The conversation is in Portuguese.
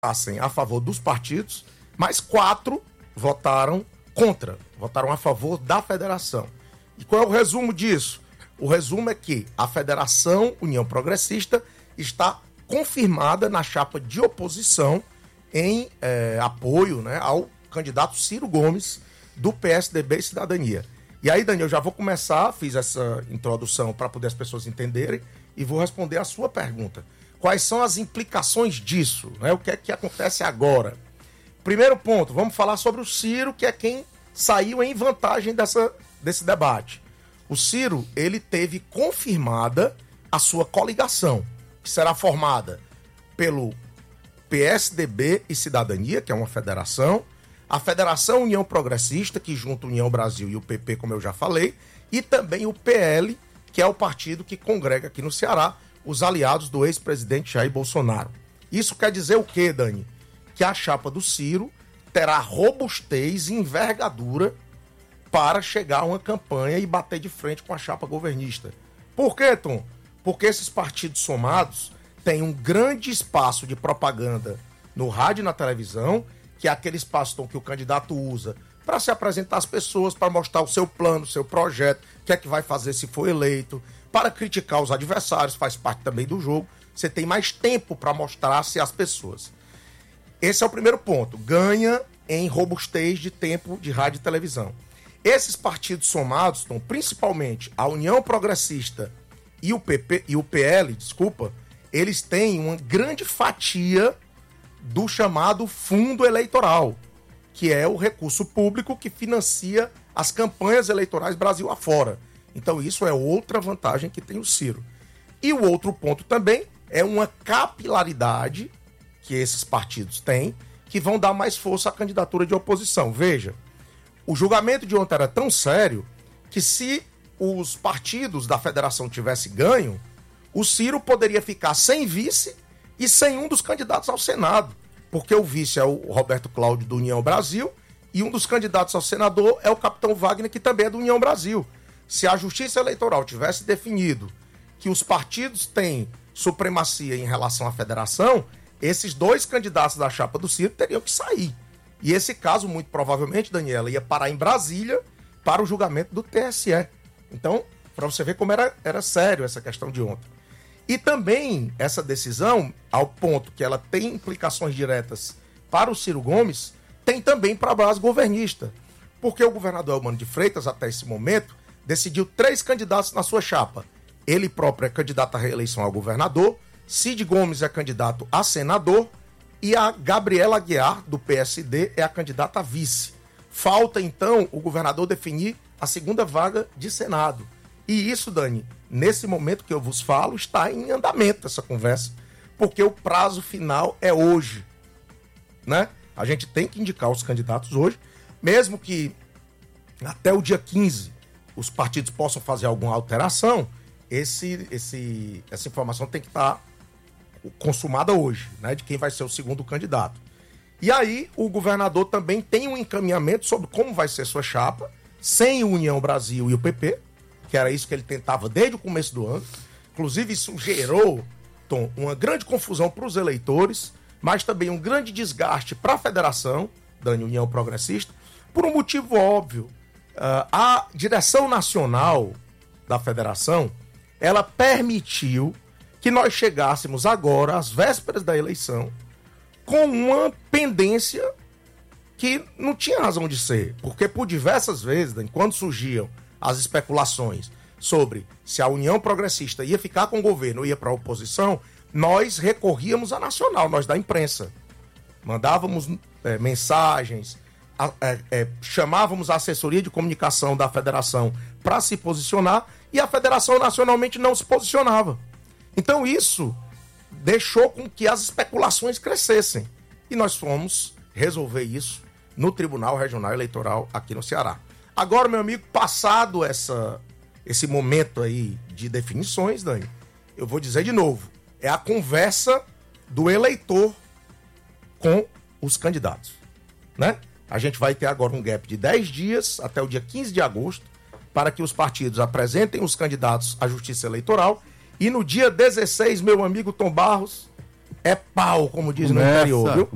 votassem a favor dos partidos, mas 4 votaram contra, votaram a favor da federação. E qual é o resumo disso? O resumo é que a Federação União Progressista está confirmada na chapa de oposição em apoio, né, ao candidato Ciro Gomes, do PSDB e Cidadania. E aí, Daniel, eu já vou começar, fiz essa introdução para poder as pessoas entenderem e vou responder a sua pergunta. Quais são as implicações disso? Né? O que é que acontece agora? Primeiro ponto, vamos falar sobre o Ciro, que é quem saiu em vantagem desse debate. O Ciro, ele teve confirmada a sua coligação, que será formada pelo PSDB e Cidadania, que é uma federação, a Federação União Progressista, que junta União Brasil e o PP, como eu já falei, e também o PL, que é o partido que congrega aqui no Ceará os aliados do ex-presidente Jair Bolsonaro. Isso quer dizer o quê, Dani? Que a chapa do Ciro terá robustez e envergadura para chegar a uma campanha e bater de frente com a chapa governista. Por quê, Tom? Porque esses partidos somados têm um grande espaço de propaganda no rádio e na televisão, que é aquele espaço, Tom, que o candidato usa para se apresentar às pessoas, para mostrar o seu plano, o seu projeto, o que é que vai fazer se for eleito, para criticar os adversários, faz parte também do jogo. Você tem mais tempo para mostrar-se às pessoas. Esse é o primeiro ponto. Ganha em robustez de tempo de rádio e televisão. Esses partidos somados, Tom, principalmente a União Progressista e o PP e o PL, eles têm uma grande fatia do chamado fundo eleitoral, que é o recurso público que financia as campanhas eleitorais Brasil afora. Então isso é outra vantagem que tem o Ciro. E o outro ponto também é uma capilaridade que esses partidos têm, que vão dar mais força à candidatura de oposição. Veja, o julgamento de ontem era tão sério que se os partidos da federação tivessem ganho, o Ciro poderia ficar sem vice e sem um dos candidatos ao Senado, porque o vice é o Roberto Cláudio do União Brasil e um dos candidatos ao senador é o capitão Wagner, que também é do União Brasil. Se a Justiça Eleitoral tivesse definido que os partidos têm supremacia em relação à federação, esses dois candidatos da chapa do Ciro teriam que sair. E esse caso, muito provavelmente, Daniela, ia parar em Brasília para o julgamento do TSE. Então, para você ver como era sério essa questão de ontem. E também essa decisão, ao ponto que ela tem implicações diretas para o Ciro Gomes, tem também para a base governista. Porque o governador Eumano de Freitas, até esse momento, decidiu 3 candidatos na sua chapa. Ele próprio é candidato à reeleição ao governador, Cid Gomes é candidato a senador e a Gabriela Aguiar, do PSD, é a candidata a vice. Falta, então, o governador definir a segunda vaga de Senado. E isso, Dani, nesse momento que eu vos falo, está em andamento essa conversa, porque o prazo final é hoje, né? A gente tem que indicar os candidatos hoje, mesmo que até o dia 15 os partidos possam fazer alguma alteração, essa informação tem que estar consumada hoje, né, de quem vai ser o segundo candidato. E aí o governador também tem um encaminhamento sobre como vai ser sua chapa, sem o União Brasil e o PP, que era isso que ele tentava desde o começo do ano. Inclusive isso gerou, Tom, uma grande confusão para os eleitores, mas também um grande desgaste para a federação, da União Progressista, por um motivo óbvio. A direção nacional da federação, ela permitiu que nós chegássemos agora, às vésperas da eleição, com uma pendência que não tinha razão de ser. Porque por diversas vezes, quando surgiam as especulações sobre se a União Progressista ia ficar com o governo ou ia para a oposição, nós recorríamos à nacional, nós da imprensa. Mandávamos mensagens, chamávamos a assessoria de comunicação da federação para se posicionar e a federação nacionalmente não se posicionava. Então isso deixou com que as especulações crescessem. E nós fomos resolver isso no Tribunal Regional Eleitoral aqui no Ceará. Agora, meu amigo, passado esse momento aí de definições, Dani, eu vou dizer de novo, é a conversa do eleitor com os candidatos, né? A gente vai ter agora um gap de 10 dias até o dia 15 de agosto para que os partidos apresentem os candidatos à Justiça Eleitoral e no dia 16, meu amigo Tom Barros, é pau, como diz no interior, viu?